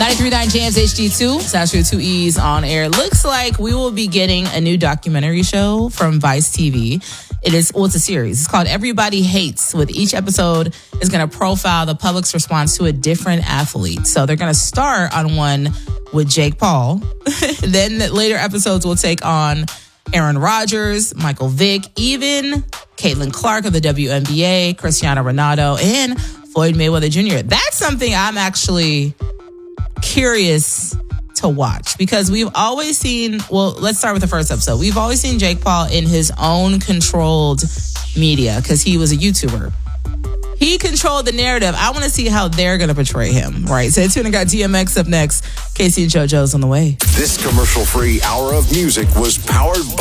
93.9 Jams HD2. Sasha with 2 E's on air. Looks like we will be getting a new documentary show from Vice TV. It's a series. It's called Everybody Hates. With each episode is going to profile the public's response to a different athlete. So they're going to start on one with Jake Paul. Then later episodes will take on Aaron Rodgers, Michael Vick, even Caitlin Clark of the WNBA, Cristiano Ronaldo, and Floyd Mayweather Jr. That's something I'm actually curious to watch because we've always seen, let's start with the first episode. We've always seen Jake Paul in his own controlled media because he was a YouTuber. He controlled the narrative. I want to see how they're going to portray him, right? Stay tuned. I got DMX up next. Casey and JoJo's on the way. This commercial-free hour of music was powered by